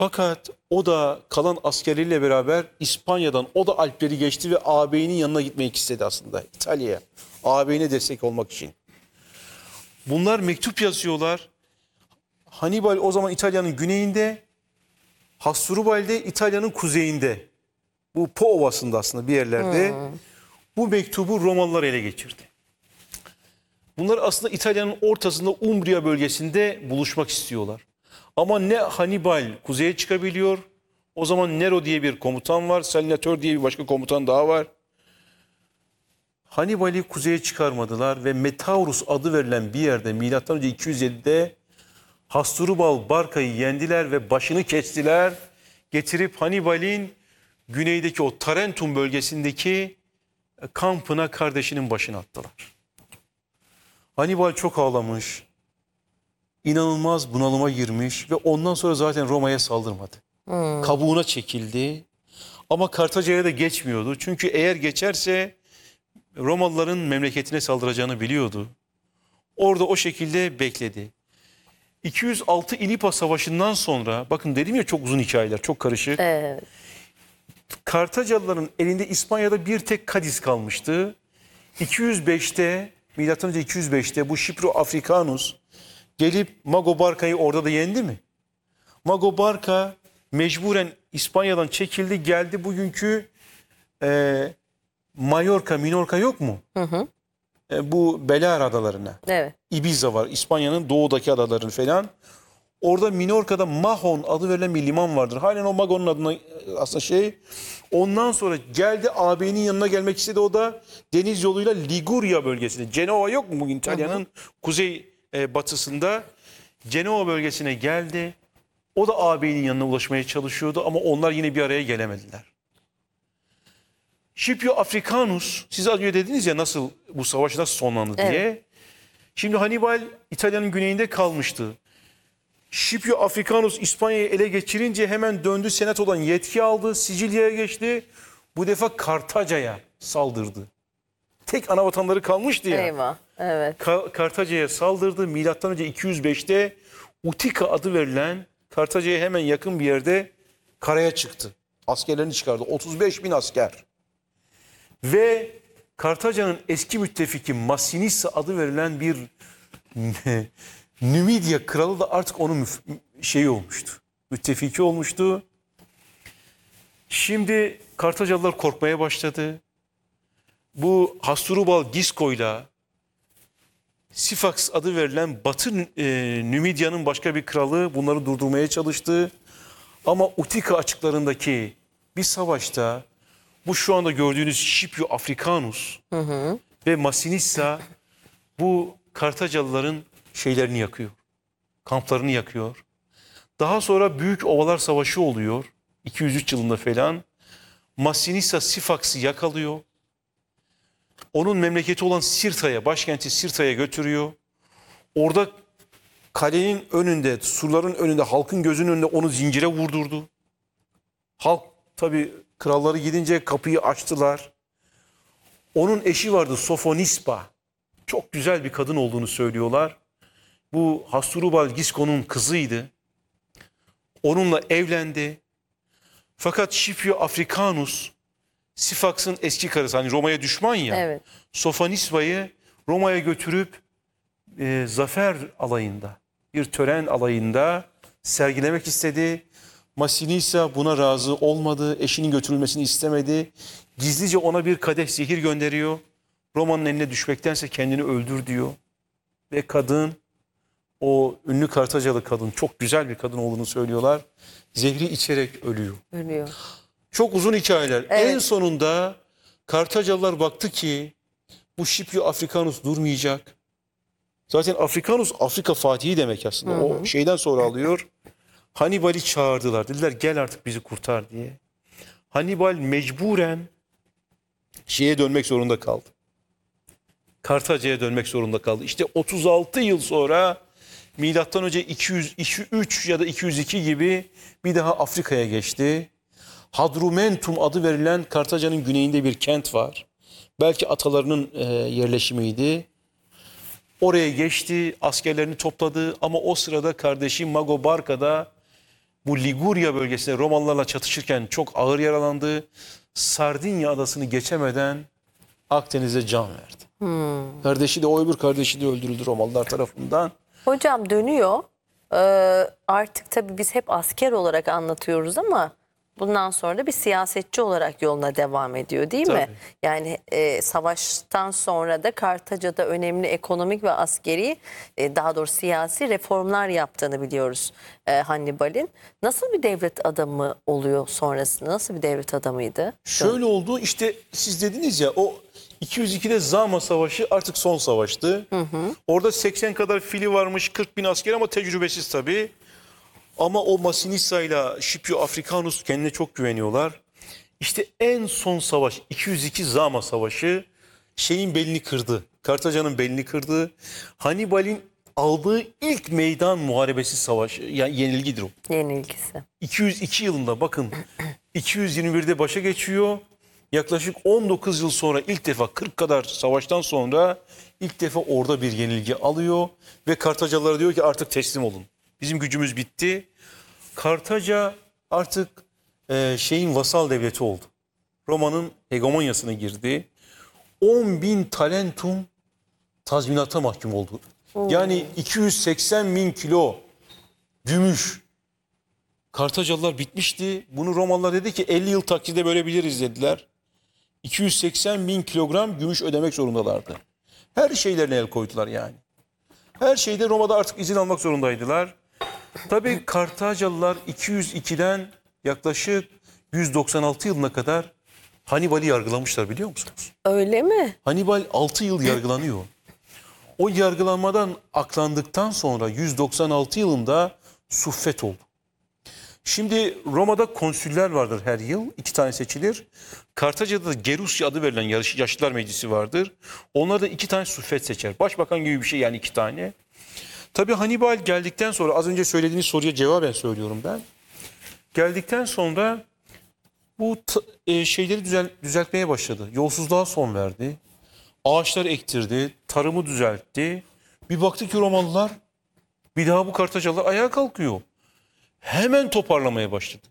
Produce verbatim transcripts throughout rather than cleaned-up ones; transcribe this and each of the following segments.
Fakat o da kalan askerleriyle beraber İspanya'dan o da Alpleri geçti ve ağabeyinin yanına gitmek istedi aslında İtalya'ya. Ağabeyine destek olmak için. Bunlar mektup yazıyorlar. Hannibal o zaman İtalya'nın güneyinde, Hasdrubal de İtalya'nın kuzeyinde. Bu Po Ovası'nda aslında bir yerlerde. Hmm. Bu mektubu Romalılar ele geçirdi. Bunlar aslında İtalya'nın ortasında Umbria bölgesinde buluşmak istiyorlar. Ama ne Hannibal kuzeye çıkabiliyor. O zaman Nero diye bir komutan var. Salinator diye bir başka komutan daha var. Hannibal'i kuzeye çıkarmadılar ve Metaurus adı verilen bir yerde milattan önce iki yüz yedide Hasdrubal Barka'yı yendiler ve başını kestiler. Getirip Hannibal'in güneydeki o Tarentum bölgesindeki kampına kardeşinin başına attılar. Hannibal çok ağlamış, inanılmaz bunalıma girmiş ve ondan sonra zaten Roma'ya saldırmadı. Hmm. Kabuğuna çekildi ama Kartaca'ya da geçmiyordu. Çünkü eğer geçerse Romalıların memleketine saldıracağını biliyordu. Orada o şekilde bekledi. iki yüz altı İlipa Savaşı'ndan sonra, bakın dedim ya çok uzun hikayeler, çok karışık. Evet. Kartacalıların elinde İspanya'da bir tek Kadiz kalmıştı. iki yüz beşte, milattan önce iki yüz beşte bu Scipio Africanus gelip Mago Barca'yı orada da yendi mi? Mago Barca mecburen İspanya'dan çekildi, geldi bugünkü e, Mallorca, Minorca yok mu? Hı hı. E, bu Balear adalarına. Evet. Ibiza var, İspanya'nın doğudaki adaların falan. Orada Minorca'da Mahon adı verilen bir liman vardır. Halen o Magon'un adına aslında şey. Ondan sonra geldi ağabeyinin yanına gelmek istedi. O da deniz yoluyla Liguria bölgesine. Cenova yok mu bugün İtalya'nın kuzey e, batısında? Cenova bölgesine geldi. O da ağabeyinin yanına ulaşmaya çalışıyordu ama onlar yine bir araya gelemediler. Scipio Africanus, siz az önce dediniz ya nasıl bu savaş nasıl sonlandı diye. Evet. Şimdi Hannibal İtalya'nın güneyinde kalmıştı. Scipio Africanus İspanya'yı ele geçirince hemen döndü, senatodan yetki aldı, Sicilya'ya geçti. Bu defa Kartaca'ya saldırdı. Tek ana vatanları kalmıştı ya. Eyvah, evet. Ka Kartaca'ya saldırdı. Milattan önce iki yüz beşte Utica adı verilen Kartaca'ya hemen yakın bir yerde karaya çıktı. Askerlerini çıkardı. otuz beş bin asker. Ve Kartaca'nın eski müttefiki Massinissa adı verilen bir Nümidya kralı da artık onun şeyi olmuştu. Müttefiki olmuştu. Şimdi Kartacalılar korkmaya başladı. Bu Hasdrubal Gisco'yla Sifax adı verilen Batı e, Nümidya'nın başka bir kralı bunları durdurmaya çalıştı. Ama Utica açıklarındaki bir savaşta bu şu anda gördüğünüz Scipio Africanus hı hı. ve Massinissa bu Kartacalıların şeylerini yakıyor. Kamplarını yakıyor. Daha sonra Büyük Ovalar Savaşı oluyor. iki yüz üç yılında falan. Massinissa Sifax'ı yakalıyor. Onun memleketi olan Sirta'ya, başkenti Sirta'ya götürüyor. Orada kalenin önünde, surların önünde, halkın gözünün önünde onu zincire vurdurdu. Halk tabii kralları gidince kapıyı açtılar. Onun eşi vardı Sofonispa. Çok güzel bir kadın olduğunu söylüyorlar. Bu Hasdrubal Gisco'nun kızıydı. Onunla evlendi. Fakat Scipio Africanus, Sifax'ın eski karısı, hani Roma'ya düşman ya. Evet. Sophonisba'yı Roma'ya götürüp e, zafer alayında, bir tören alayında sergilemek istedi. Massinissa buna razı olmadı. Eşinin götürülmesini istemedi. Gizlice ona bir kadeh zehir gönderiyor. Roma'nın eline düşmektense kendini öldür diyor. Ve kadın, o ünlü Kartacalı kadın, çok güzel bir kadın olduğunu söylüyorlar. Zehri içerek ölüyor. Ölüyor. Çok uzun hikayeler. Evet. En sonunda Kartacalılar baktı ki bu Scipio Africanus durmayacak. Zaten Africanus Afrika Fatihi demek aslında. Hı hı. O şeyden sonra alıyor. Hannibal'i çağırdılar. Dediler gel artık bizi kurtar diye. Hannibal mecburen şeye dönmek zorunda kaldı. Kartaca'ya dönmek zorunda kaldı. İşte otuz altı yıl sonra milattan önce iki yüz üç ya da iki yüz iki gibi bir daha Afrika'ya geçti. Hadrumentum adı verilen Kartaca'nın güneyinde bir kent var. Belki atalarının e, yerleşimiydi. Oraya geçti, askerlerini topladı ama o sırada kardeşi Mago Barca da bu Ligurya bölgesinde Romalılarla çatışırken çok ağır yaralandı. Sardinya adasını geçemeden Akdeniz'e can verdi. Hmm. Kardeşi de o öbür kardeşi de öldürüldü Romalılar tarafından. Hocam dönüyor. Ee, artık tabii biz hep asker olarak anlatıyoruz ama bundan sonra da bir siyasetçi olarak yoluna devam ediyor değil mi? Tabii. Yani e, savaştan sonra da Kartaca'da önemli ekonomik ve askeri e, daha doğrusu siyasi reformlar yaptığını biliyoruz e, Hannibal'in. Nasıl bir devlet adamı oluyor sonrasında? Nasıl bir devlet adamıydı? Şöyle oldu işte siz dediniz ya o iki yüz ikide Zama Savaşı artık son savaştı. Hı hı. Orada seksen kadar fili varmış, kırk bin asker ama tecrübesiz tabii. Ama o Masinissa ile Scipio Africanus kendine çok güveniyorlar. İşte en son savaş iki yüz iki Zama Savaşı şeyin belini kırdı. Kartaca'nın belini kırdı. Hannibal'in aldığı ilk meydan muharebesi savaşı. Yani yenilgidir o. Yenilgisi. iki yüz iki yılında bakın iki yüz yirmi birde başa geçiyor. Yaklaşık on dokuz yıl sonra ilk defa kırk kadar savaştan sonra ilk defa orada bir yenilgi alıyor. Ve Kartacalılara diyor ki artık teslim olun. Bizim gücümüz bitti. Kartaca artık e, şeyin vasal devleti oldu. Roma'nın hegemonyasına girdi. on bin talentum tazminata mahkum oldu. Yani iki yüz seksen bin kilo gümüş. Kartacalılar bitmişti. Bunu Romalılar dedi ki elli yıl takside bölebiliriz dediler. iki yüz seksen bin kilogram gümüş ödemek zorundalardı. Her şeylerine el koydular yani. Her şeyde Roma'da artık izin almak zorundaydılar. Tabii Kartacalılar iki yüz ikiden yaklaşık yüz doksan altı yılına kadar Hannibal'i yargılamışlar biliyor musunuz? Öyle mi? Hannibal altı yıl yargılanıyor. O yargılanmadan aklandıktan sonra yüz doksan altı yılında suffet oldu. Şimdi Roma'da konsüller vardır her yıl. İki tane seçilir. Kartaca'da da Gerusya adı verilen Yaşlılar Meclisi vardır. Onlar da iki tane suffet seçer. Başbakan gibi bir şey yani iki tane. Tabii Hannibal geldikten sonra az önce söylediğiniz soruya cevaben söylüyorum ben. Geldikten sonra bu e, şeyleri düzel, düzeltmeye başladı. Yolsuzluğa son verdi. Ağaçlar ektirdi. Tarımı düzeltti. Bir baktı ki Romalılar bir daha bu Kartacalılar ayağa kalkıyor. Hemen toparlamaya başladı.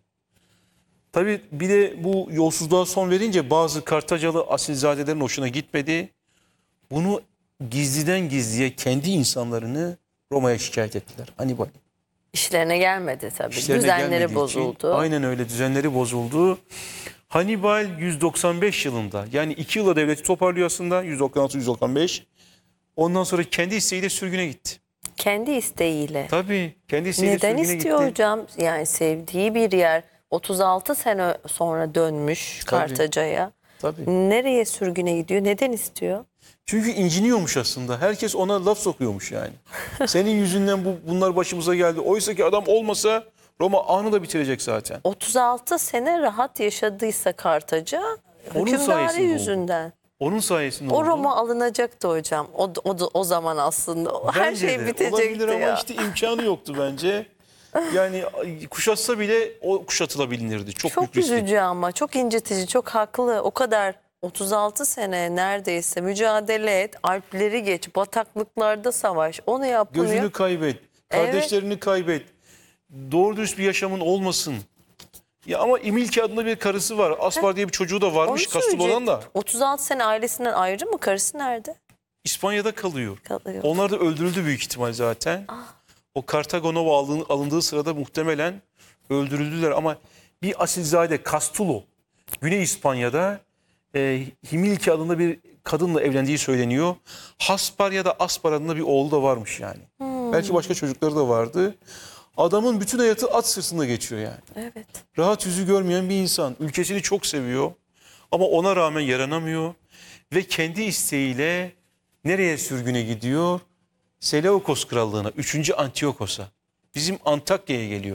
Tabii bir de bu yolsuzluğa son verince bazı Kartacalı asilzadelerin hoşuna gitmedi. Bunu gizliden gizliye kendi insanlarını Roma'ya şikayet ettiler. Hannibal. İşlerine gelmedi tabii. İşlerine Düzenleri bozuldu. Için, aynen öyle düzenleri bozuldu. Hannibal yüz doksan beş yılında yani iki yılda devleti toparlıyor aslında yüz doksan altı yüz doksan beş. Ondan sonra kendi isteğiyle sürgüne gitti. Kendi isteğiyle. Tabii kendi isteğiyle Neden sürgüne istiyor gitti. hocam? Yani sevdiği bir yer otuz altı sene sonra dönmüş Tabii. Kartaca'ya. Tabii. Nereye sürgüne gidiyor? Neden istiyor? Çünkü inciniyormuş aslında. Herkes ona laf sokuyormuş yani. Senin yüzünden bu bunlar başımıza geldi. Oysa ki adam olmasa Roma anı da bitirecek zaten. otuz altı sene rahat yaşadıysa Kartaca Onun hükümdarı sayesinde yüzünden. oldu. Onun sayesinde O oldu. Roma alınacaktı hocam. O, o, o zaman aslında her Bence şey de. bitecekti Olabilir ya. ama işte imkanı yoktu bence. Yani kuşatsa bile o kuşatılabilirdi. Çok, Çok büyük riskli. üzücü ama çok incitici, çok haklı. O kadar otuz altı sene neredeyse mücadele et, Alpleri geç, bataklıklarda savaş. Onu yap, bunu Gözünü yap. kaybet, kardeşlerini evet. kaybet. Doğru dürüst bir yaşamın olmasın. Ya ama İmilki adında bir karısı var. Aspar diye bir çocuğu da varmış Kastul olan da. otuz altı sene ailesinden ayrı mı? Karısı nerede? İspanya'da kalıyor. Kalıyor. Onlar da öldürüldü büyük ihtimal zaten. Ah. O Kartagonova alındığı sırada muhtemelen öldürüldüler. Ama bir asilzade Castulo, Güney İspanya'da e, Himilki adında bir kadınla evlendiği söyleniyor. Haspar ya da Aspar adında bir oğlu da varmış yani. Hmm. Belki başka çocukları da vardı. Adamın bütün hayatı at sırtında geçiyor yani. Evet. Rahat yüzü görmeyen bir insan. Ülkesini çok seviyor. Ama ona rağmen yaranamıyor. Ve kendi isteğiyle nereye sürgüne gidiyor? Seleukos Krallığı'na, üçüncü Antiyokos'a. Bizim Antakya'ya geliyor.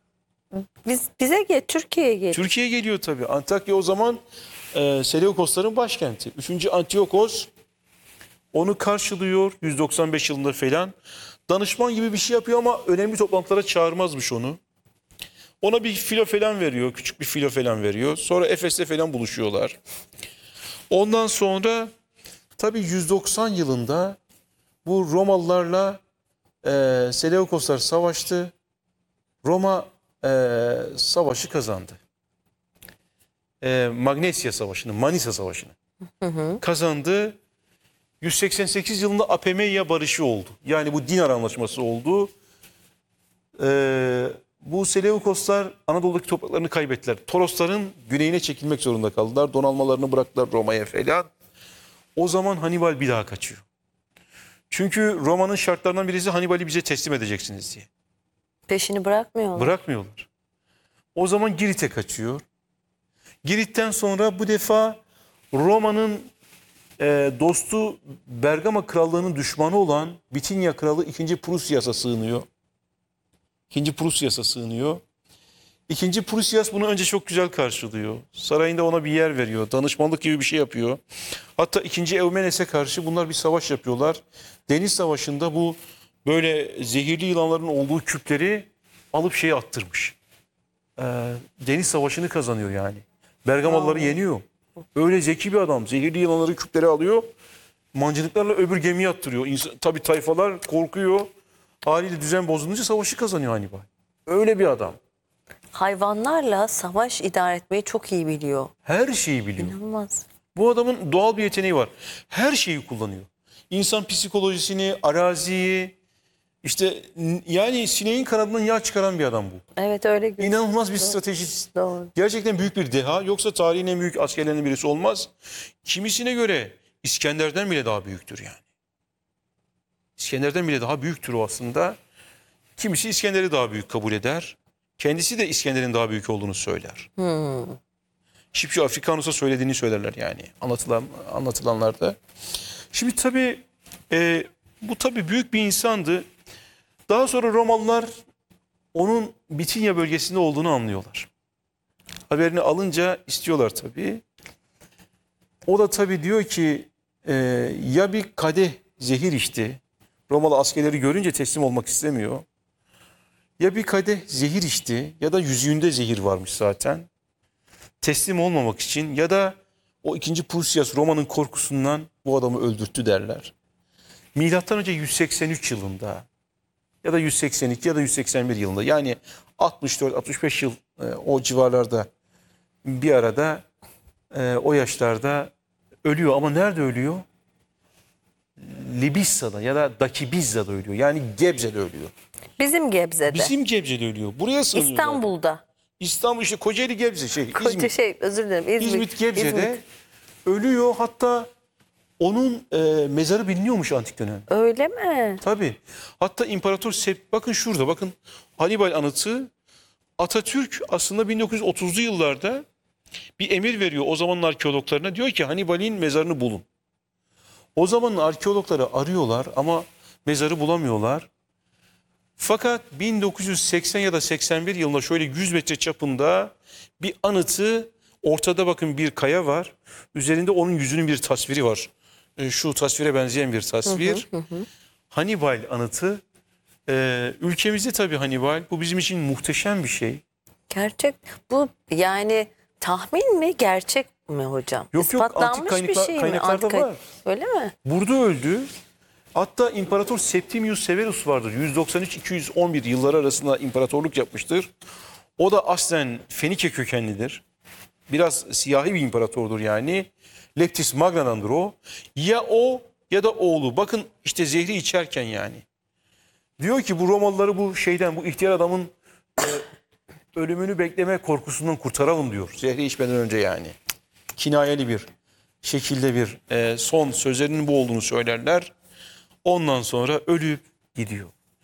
Biz, bize gel, Türkiye'ye gel. Türkiye'ye geliyor tabii. Antakya o zaman e, Seleukosların başkenti. üçüncü Antiyokos onu karşılıyor yüz doksan beş yılında falan. Danışman gibi bir şey yapıyor ama önemli toplantılara çağırmazmış onu. Ona bir filo falan veriyor. Küçük bir filo falan veriyor. Sonra Efes'te falan buluşuyorlar. Ondan sonra tabii yüz doksan yılında bu Romalılarla e, Seleukoslar savaştı. Roma e, savaşı kazandı. E, Magnesya Savaşı'nı, Manisa Savaşı'nı kazandı. yüz seksen sekiz yılında Apamea Barışı oldu. Yani bu Dinar Anlaşması oldu. Ee, bu Seleukoslar Anadolu'daki topraklarını kaybettiler. Torosların güneyine çekilmek zorunda kaldılar. Donanmalarını bıraktılar Roma'ya falan. O zaman Hannibal bir daha kaçıyor. Çünkü Roma'nın şartlarından birisi Hannibal'i bize teslim edeceksiniz diye. Peşini bırakmıyorlar. Bırakmıyorlar. O zaman Girit'e kaçıyor. Girit'ten sonra bu defa Roma'nın e, dostu Bergama Krallığı'nın düşmanı olan Bitinya Kralı ikinci. Prusyas'a sığınıyor. ikinci. Prusyas'a sığınıyor. ikinci. Prusyas bunu önce çok güzel karşılıyor. Sarayında ona bir yer veriyor. Danışmanlık gibi bir şey yapıyor. Hatta ikinci. Eumenes'e karşı bunlar bir savaş yapıyorlar. Deniz Savaşı'nda bu böyle zehirli yılanların olduğu küpleri alıp şeye attırmış. Ee, Deniz Savaşı'nı kazanıyor yani. Bergamalıları yeniyor. Öyle zeki bir adam. Zehirli yılanları küpleri alıyor. Mancınıklarla öbür gemiye attırıyor. İnsan, tabii tayfalar korkuyor. Haliyle düzen bozulunca savaşı kazanıyor Hannibal. Öyle bir adam. Hayvanlarla savaş idare etmeyi çok iyi biliyor. Her şeyi biliyor. İnanılmaz. Bu adamın doğal bir yeteneği var. Her şeyi kullanıyor. İnsan psikolojisini, araziyi, işte n- yani sineğin kanadından yağ çıkaran bir adam bu. Evet öyle gözüküyor. İnanılmaz bir stratejist. Doğru. Gerçekten büyük bir deha. Yoksa tarihin en büyük askerlerinden birisi olmaz. Kimisine göre İskender'den bile daha büyüktür yani. İskender'den bile daha büyüktür o aslında. Kimisi İskender'i daha büyük kabul eder. Kendisi de İskender'in daha büyük olduğunu söyler. Hmm. Şipşi Afrikanus'a söylediğini söylerler yani anlatılan anlatılanlarda. Şimdi tabii e, bu tabii büyük bir insandı. Daha sonra Romalılar onun Bitinya bölgesinde olduğunu anlıyorlar. Haberini alınca istiyorlar tabii. O da tabii diyor ki e, ya bir kadeh zehir içti. Romalı askerleri görünce teslim olmak istemiyor. Ya bir kadeh zehir içti ya da yüzüğünde zehir varmış zaten. Teslim olmamak için ya da o ikinci. Prusyas Roma'nın korkusundan bu adamı öldürttü derler. Milattan önce yüz seksen üç yılında ya da yüz seksen iki ya da yüz seksen bir yılında yani altmış dört altmış beş yıl e, o civarlarda bir arada e, o yaşlarda ölüyor ama nerede ölüyor? Libissa'da ya da Dakibizza'da ölüyor. Yani Gebze'de ölüyor. Bizim Gebze'de. Bizim Gebze'de ölüyor. Buraya sığınıyor. zaten. İstanbul'da. İstanbul işte Kocaeli Gebze şey Koca İzmit. şey özür dilerim. İzmit. İzmit Gebze'de İzmit. ölüyor. Hatta onun e, mezarı biliniyormuş antik dönem. Öyle mi? Tabii. Hatta İmparator Sep bakın şurada bakın Hannibal anıtı. Atatürk aslında bin dokuz yüz otuzlu yıllarda bir emir veriyor o zamanın arkeologlarına. Diyor ki Hannibal'in mezarını bulun. O zamanın arkeologları arıyorlar ama mezarı bulamıyorlar. Fakat bin dokuz yüz seksen ya da seksen bir yılında şöyle yüz metre çapında bir anıtı, ortada bakın bir kaya var. Üzerinde onun yüzünün bir tasviri var. E, Şu tasvire benzeyen bir tasvir. Hannibal anıtı. E, ülkemizde tabii Hannibal. Bu bizim için muhteşem bir şey. Gerçek. Bu yani tahmin mi gerçek mi hocam? Yok, yok, İspatlanmış antik kaynakla- bir şey mi? kaynaklarda Antik kay- var. Öyle mi? Burada öldü. Hatta İmparator Septimius Severus vardır. yüz doksan üç iki yüz on bir yılları arasında imparatorluk yapmıştır. O da aslen Fenike kökenlidir. Biraz siyahi bir imparatordur yani. Lectis Magna'dandır o. Ya o ya da oğlu. Bakın işte zehri içerken yani. Diyor ki bu Romalıları bu şeyden, bu ihtiyar adamın e, ölümünü bekleme korkusundan kurtaralım diyor. Zehri içmeden önce yani. Kinayeli bir şekilde bir e, son sözlerinin bu olduğunu söylerler. Ondan sonra ölüp gidiyor.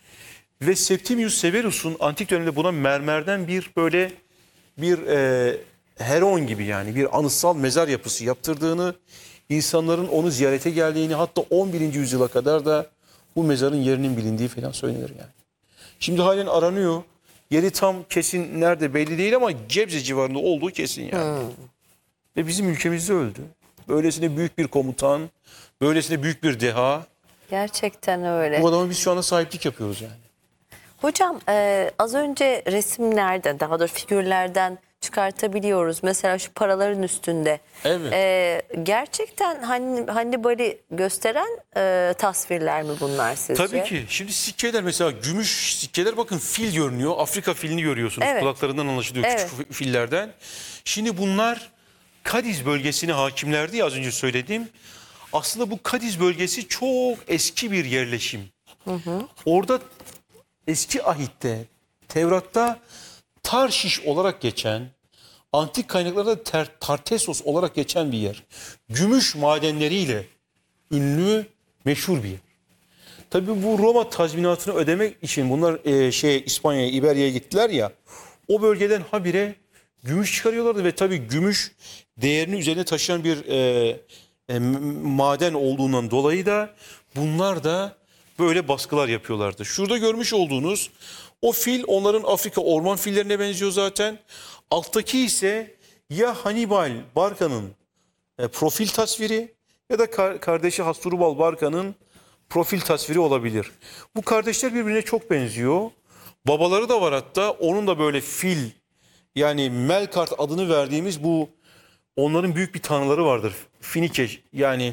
Ve Septimius Severus'un antik dönemde buna mermerden bir böyle bir e, heron gibi yani bir anıtsal mezar yapısı yaptırdığını, insanların onu ziyarete geldiğini, hatta on birinci yüzyıla kadar da bu mezarın yerinin bilindiği falan söylenir yani. Şimdi halen aranıyor. Yeri tam kesin nerede belli değil ama Gebze civarında olduğu kesin yani. Ve bizim ülkemizde öldü. Böylesine büyük bir komutan, böylesine büyük bir deha. Gerçekten öyle. Bu adama biz şu anda sahiplik yapıyoruz yani. Hocam e, az önce resimlerden daha doğrusu figürlerden çıkartabiliyoruz. Mesela şu paraların üstünde. Evet. Ee, gerçekten Hann- Hannibal'i gösteren e, tasvirler mi bunlar sizce? Tabii ki. Şimdi sikkeler, mesela gümüş sikkeler, bakın fil görünüyor. Afrika filini görüyorsunuz. Evet. Kulaklarından anlaşılıyor, Evet. küçük fillerden. Şimdi bunlar Kadiz bölgesine hakimlerdi ya, az önce söylediğim. Aslında bu Kadiz bölgesi çok eski bir yerleşim. Hı hı. Orada eski ahitte, Tevrat'ta Tarşiş olarak geçen, antik kaynaklarda ter, Tartesos olarak geçen bir yer. Gümüş madenleriyle ünlü, meşhur bir yer. Tabii bu Roma tazminatını ödemek için bunlar e, şey İspanya'ya, İberya'ya gittiler ya. O bölgeden habire gümüş çıkarıyorlardı ve tabii gümüş değerini üzerine taşıyan bir e, e, maden olduğundan dolayı da bunlar da böyle baskılar yapıyorlardı. Şurada görmüş olduğunuz o fil onların Afrika orman fillerine benziyor zaten. Alttaki ise ya Hannibal Barca'nın e, profil tasviri ya da kar- kardeşi Hasdrubal Barca'nın profil tasviri olabilir. Bu kardeşler birbirine çok benziyor. Babaları da var hatta. Onun da böyle fil, yani Melkart adını verdiğimiz bu, onların büyük bir tanrıları vardır. Finike, yani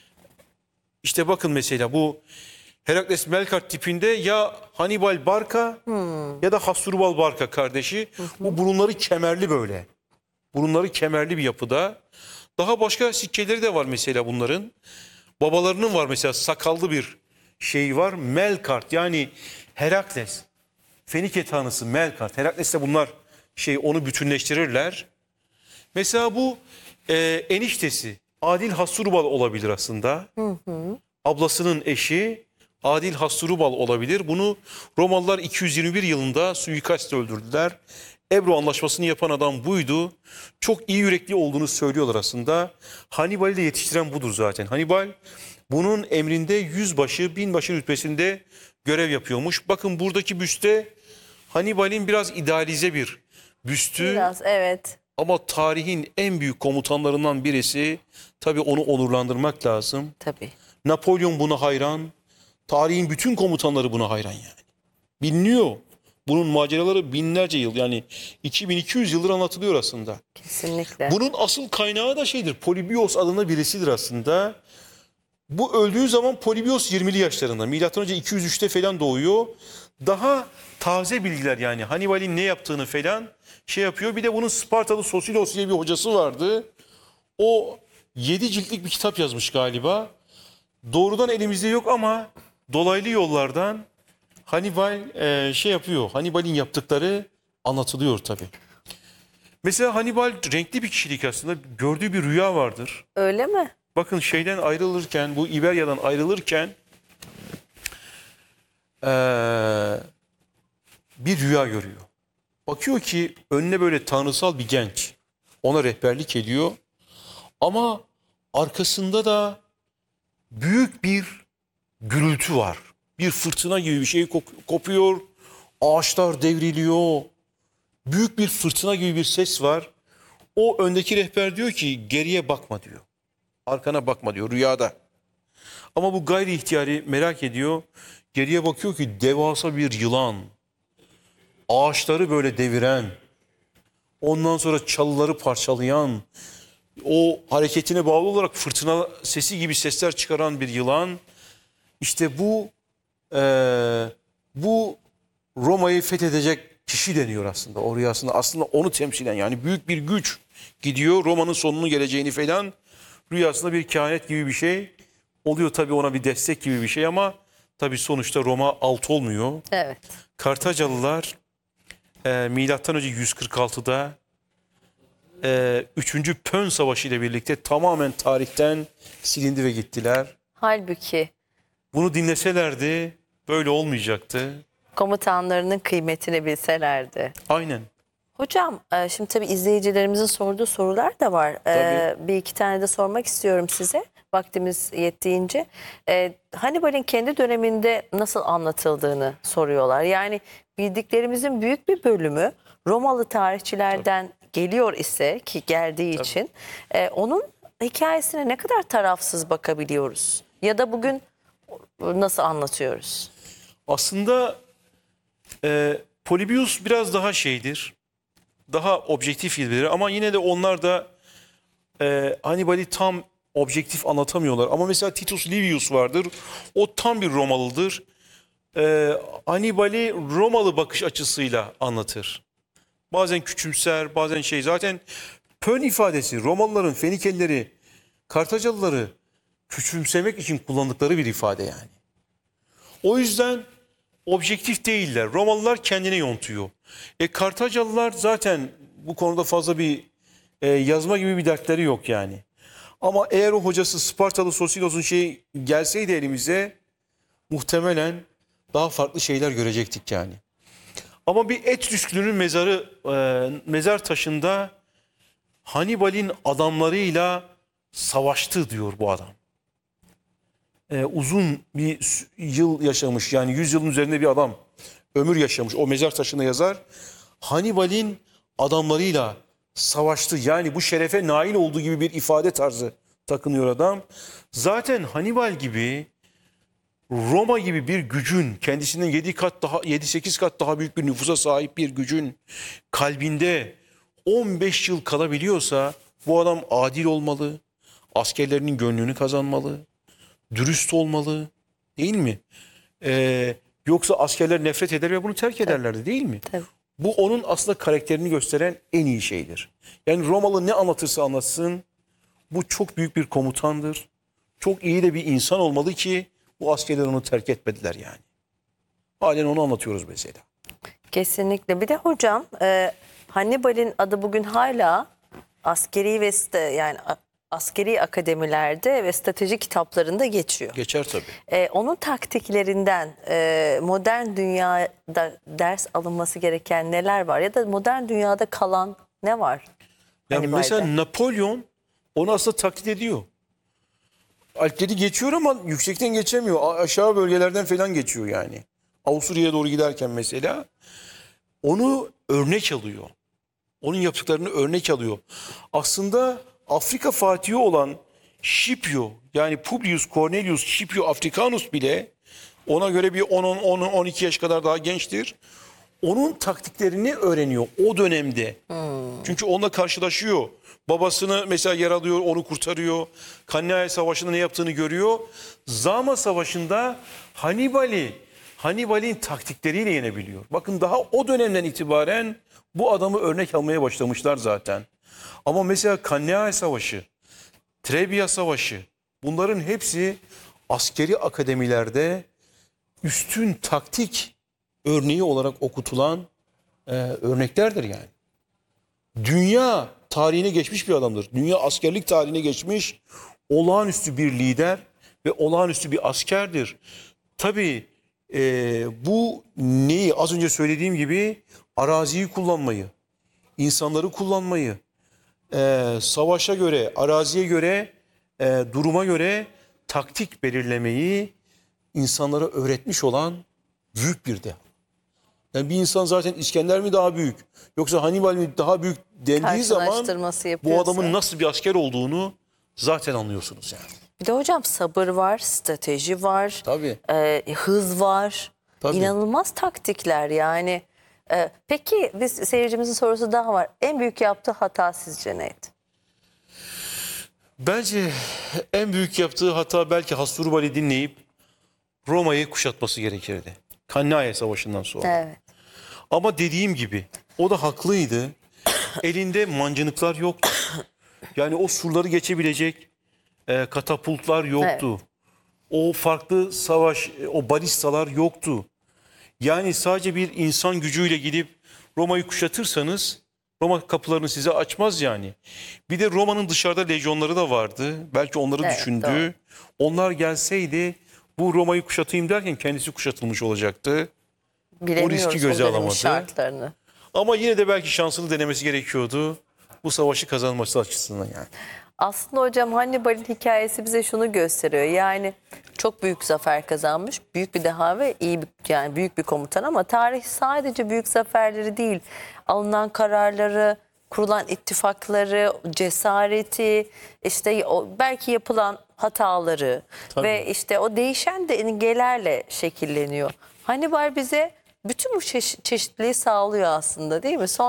işte bakın mesela bu Herakles Melkart tipinde ya Hannibal Barca ya da Hasdrubal Barca kardeşi. Bu burunları kemerli böyle. Burunları kemerli bir yapıda. Daha başka sikkeleri de var mesela bunların. Babalarının var mesela, sakallı bir şey var. Melkart, yani Herakles. Fenike tanrısı Melkart. Herakles'le bunlar şey onu bütünleştirirler. Mesela bu e, eniştesi Adil Hasdrubal olabilir aslında. Hı hı. Ablasının eşi Adil Hasdrubal olabilir. Bunu Romalılar iki yüz yirmi bir yılında suikastle öldürdüler. Ebru Anlaşması'nı yapan adam buydu. Çok iyi yürekli olduğunu söylüyorlar aslında. Hannibal'i de yetiştiren budur zaten. Hannibal bunun emrinde yüzbaşı, binbaşı rütbesinde görev yapıyormuş. Bakın buradaki büste Hannibal'in biraz idealize bir büstü. Biraz, evet. Ama tarihin en büyük komutanlarından birisi. Tabii onu onurlandırmak lazım. Tabii. Napolyon buna hayran. Tarihin bütün komutanları buna hayran yani. Biliniyor. Bunun maceraları binlerce yıl, yani iki bin iki yüz yıldır anlatılıyor aslında. Kesinlikle. Bunun asıl kaynağı da şeydir. Polybios adında birisidir aslında. Bu öldüğü zaman Polybios yirmili yaşlarında. Milattan önce iki yüz üçte falan doğuyor. Daha taze bilgiler, yani Hannibal'in ne yaptığını falan şey yapıyor. Bir de bunun Spartalı Sosilos diye bir hocası vardı. O yedi ciltlik bir kitap yazmış galiba. Doğrudan elimizde yok ama dolaylı yollardan Hannibal e, şey yapıyor. Hannibal'in yaptıkları anlatılıyor tabii. Mesela Hannibal renkli bir kişilik aslında. Gördüğü bir rüya vardır. Öyle mi? Bakın şeyden ayrılırken, bu İberya'dan ayrılırken eee, bir rüya görüyor. Bakıyor ki önüne böyle tanrısal bir genç ona rehberlik ediyor. Ama arkasında da büyük bir gürültü var. Bir fırtına gibi bir şey kop- kopuyor. Ağaçlar devriliyor. Büyük bir fırtına gibi bir ses var. O öndeki rehber diyor ki geriye bakma diyor. Arkana bakma diyor rüyada. Ama bu gayri ihtiyari merak ediyor. Geriye bakıyor ki devasa bir yılan. Ağaçları böyle deviren. Ondan sonra çalıları parçalayan. O hareketine bağlı olarak fırtına sesi gibi sesler çıkaran bir yılan. İşte bu eee, bu Roma'yı fethedecek kişi deniyor aslında o rüyasında. Aslında onu temsilen, yani büyük bir güç gidiyor Roma'nın sonunun geleceğini falan. Rüyasında bir kehanet gibi bir şey oluyor, tabii ona bir destek gibi bir şey ama tabii sonuçta Roma alt olmuyor. Evet. Kartacalılar e, milattan önce yüz kırk altıda e, üçüncü Pön Savaşı ile birlikte tamamen tarihten silindi ve gittiler. Halbuki Bunu dinleselerdi böyle olmayacaktı. komutanlarının kıymetini bilselerdi. Aynen. Hocam e, şimdi tabii izleyicilerimizin sorduğu sorular da var. E, Tabii. Bir iki tane de sormak istiyorum size. Vaktimiz yettiğince. E, Hannibal'in kendi döneminde nasıl anlatıldığını soruyorlar. Yani bildiklerimizin büyük bir bölümü Romalı tarihçilerden geliyor ise ki geldiği için e, onun hikayesine ne kadar tarafsız bakabiliyoruz? Ya da bugün nasıl anlatıyoruz? Aslında e, Polybius biraz daha şeydir. daha objektif bilgiler ama yine de onlar da e, Hannibal'i tam objektif anlatamıyorlar. Ama mesela Titus Livius vardır. O tam bir Romalıdır. E, Hannibal'i Romalı bakış açısıyla anlatır. Bazen küçümser, bazen şey. Zaten Pön ifadesi Romalıların, Fenikelileri, Kartacalıları küçümsemek için kullandıkları bir ifade yani. O yüzden objektif değiller. Romalılar kendine yontuyor. E Kartacalılar zaten bu konuda fazla bir e, yazma gibi bir dertleri yok yani. Ama eğer o hocası Spartalı Sosilos'un şey gelseydi elimize muhtemelen daha farklı şeyler görecektik yani. Ama bir Etrüsklü'nün mezarı e, mezar taşında Hannibal'in adamlarıyla savaştı diyor bu adam. E, uzun bir yıl yaşamış yani yüz yılın üzerinde bir adam ömür yaşamış. O mezar taşına yazar. Hannibal'in adamlarıyla savaştı. Yani bu şerefe nail olduğu gibi bir ifade tarzı takınıyor adam. Zaten Hannibal gibi Roma gibi bir gücün kendisinden yedi kat daha yedi sekiz kat daha büyük bir nüfusa sahip bir gücün kalbinde on beş yıl kalabiliyorsa bu adam adil olmalı. Askerlerinin gönlünü kazanmalı. Dürüst olmalı. Değil mi? Ee, yoksa askerler nefret eder ve bunu terk ederlerdi değil mi? Tabii. Bu onun aslında karakterini gösteren en iyi şeydir. Yani Romalı ne anlatırsa anlatsın bu çok büyük bir komutandır. Çok iyi de bir insan olmalı ki bu askerler onu terk etmediler yani. Halen onu anlatıyoruz mesela. Kesinlikle. Bir de hocam e, Hannibal'in adı bugün hala askeri ve sta- yani a- askeri akademilerde ve strateji kitaplarında geçiyor. Geçer tabii. E, onun taktiklerinden e, modern dünyada ders alınması gereken neler var ya da modern dünyada kalan ne var? Yani Hannibal'de? mesela Napolyon onu aslında taklit ediyor. Alpleri geçiyor ama yüksekten geçemiyor. A- aşağı bölgelerden falan geçiyor yani. Avusturya'ya doğru giderken mesela onu örnek alıyor. Onun yaptıklarını örnek alıyor. Aslında Afrika Fatihi olan Scipio yani Publius Cornelius Scipio Africanus bile ona göre bir on on iki yaş kadar daha gençtir. Onun taktiklerini öğreniyor o dönemde. Çünkü onunla karşılaşıyor. Babasını mesela yer alıyor, onu kurtarıyor. Cannae Savaşı'nda ne yaptığını görüyor. Zama Savaşı'nda Hannibal'i, Hannibal'in taktikleriyle yenebiliyor. Bakın daha o dönemden itibaren bu adamı örnek almaya başlamışlar zaten. Ama mesela Cannae Savaşı, Trebia Savaşı bunların hepsi askeri akademilerde üstün taktik örneği olarak okutulan e, örneklerdir yani. Dünya tarihine geçmiş bir adamdır. Dünya askerlik tarihine geçmiş olağanüstü bir lider ve olağanüstü bir askerdir. Tabii e, bu neyi az önce söylediğim gibi araziyi kullanmayı, insanları kullanmayı, e, savaşa göre, araziye göre, e, duruma göre taktik belirlemeyi insanlara öğretmiş olan büyük bir deha. Yani bir insan zaten İskender mi daha büyük yoksa Hannibal mi daha büyük dendiği zaman Karşılaştırması bu yapıyorsa. adamın nasıl bir asker olduğunu zaten anlıyorsunuz yani. Bir de hocam sabır var, strateji var, Tabii. e, hız var. Tabii. İnanılmaz taktikler yani. E, peki biz seyircimizin sorusu daha var. En büyük yaptığı hata sizce neydi? Bence en büyük yaptığı hata belki Hasdrubal'i dinleyip Roma'yı kuşatması gerekirdi. Cannae Savaşı'ndan sonra. Evet. Ama dediğim gibi o da haklıydı. Elinde mancınıklar yoktu. Yani o surları geçebilecek e, katapultlar yoktu. O farklı savaş, e, o balistalar yoktu. Yani sadece bir insan gücüyle gidip Roma'yı kuşatırsanız Roma kapılarını size açmaz yani. Bir de Roma'nın dışarıda lejyonları da vardı. Belki onları Evet, düşündü. doğru. Onlar gelseydi bu Roma'yı kuşatayım derken kendisi kuşatılmış olacaktı. Bilemiyoruz riski göze o dönemin alamadı. şartlarını. Ama yine de belki şansını denemesi gerekiyordu. Bu savaşı kazanması açısından yani. Aslında hocam Hannibal'in hikayesi bize şunu gösteriyor. Yani çok büyük zafer kazanmış. Büyük bir deha ve iyi bir, yani büyük bir komutan ama tarih sadece büyük zaferleri değil. Alınan kararları, kurulan ittifakları, cesareti, işte o belki yapılan hataları Tabii. ve işte o değişen dengelerle şekilleniyor. Hannibal bize bütün bu çeşit, çeşitliliği sağlıyor aslında değil mi? Son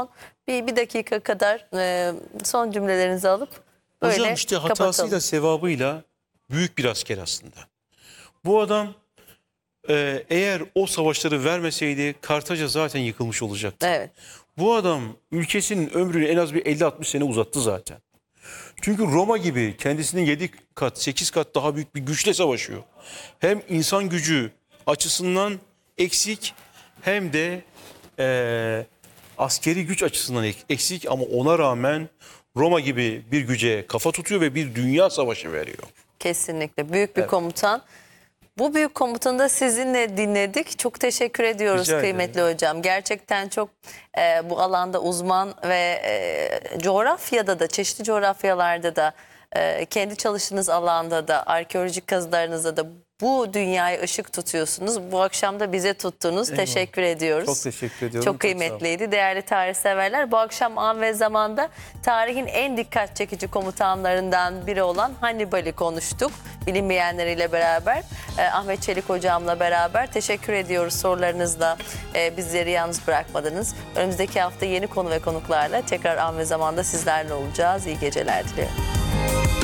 Bir, bir dakika kadar e, son cümlelerinizi alıp böyle Hocam işte hatasıyla kapatalım. sevabıyla büyük bir asker aslında. Bu adam e, eğer o savaşları vermeseydi Kartaca zaten yıkılmış olacaktı. Evet. Bu adam ülkesinin ömrünü en az bir elli altmış sene uzattı zaten. Çünkü Roma gibi kendisinin yedi kat sekiz kat daha büyük bir güçle savaşıyor. Hem insan gücü açısından eksik hem de e, askeri güç açısından ek- eksik ama ona rağmen Roma gibi bir güce kafa tutuyor ve bir dünya savaşı veriyor. Kesinlikle büyük bir komutan. Bu büyük komutanı da sizinle dinledik. Çok teşekkür ediyoruz Rica ederim. kıymetli hocam. Gerçekten çok e, bu alanda uzman ve e, coğrafyada da çeşitli coğrafyalarda da e, kendi çalıştığınız alanda da arkeolojik kazılarınızda da bu dünyaya ışık tutuyorsunuz. Bu akşam da bize tuttunuz. Eyvallah. Teşekkür ediyoruz. Çok teşekkür ediyorum. Çok Çok sağ olun. kıymetliydi. Değerli tarih severler. Bu akşam An ve Zaman'da tarihin en dikkat çekici komutanlarından biri olan Hannibal'i konuştuk. Bilinmeyenleriyle beraber. Ee, Ahmet Çelik hocamla beraber. Teşekkür ediyoruz sorularınızla. Ee, bizleri yalnız bırakmadınız. Önümüzdeki hafta yeni konu ve konuklarla tekrar An ve Zaman'da sizlerle olacağız. İyi geceler diliyorum.